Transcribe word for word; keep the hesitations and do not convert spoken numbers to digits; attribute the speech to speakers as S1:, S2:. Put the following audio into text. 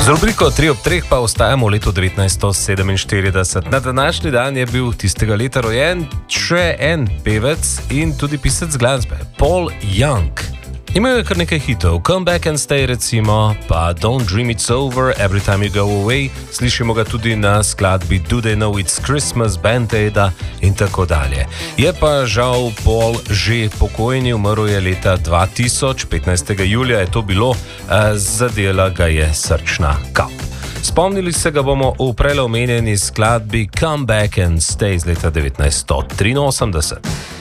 S1: Z rubriko tri ob treh pa ostajamo v letu devetnajststo sedeminštirideset. Na današnji dan je bil tistega leta rojen še en pevec in tudi pisec glasbe, Paul Young. Imel je kar nekaj hitov, Come Back and Stay recimo, pa Don't Dream It's Over, Every Time You Go Away, slišimo ga tudi na skladbi Do They Know It's Christmas, Band Aida in tako dalje. Je pa žal Paul že pokojni, umrl je leta dva tisoč, petnajstega julija je to bilo, zadela ga je srčna kap. Spomnili se ga bomo v prejle omenjeni skladbi Come Back and Stay iz leta devetnajststo triinosemdeset.